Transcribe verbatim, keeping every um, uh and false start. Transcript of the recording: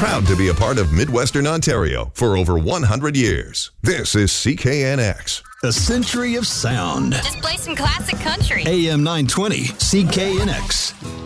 Proud to be a part of Midwestern Ontario for over one hundred years. This is C K N X. A century of sound. Just play some classic country. A M nine twenty, C K N X.